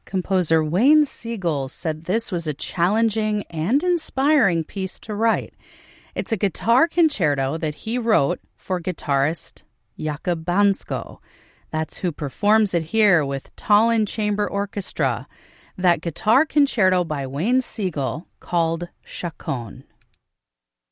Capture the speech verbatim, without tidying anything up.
Composer Wayne Siegel said this was a challenging and inspiring piece to write. It's a guitar concerto that he wrote for guitarist Jakub Bansko. That's who performs it here with Tallinn Chamber Orchestra. That guitar concerto by Wayne Siegel called Chaconne.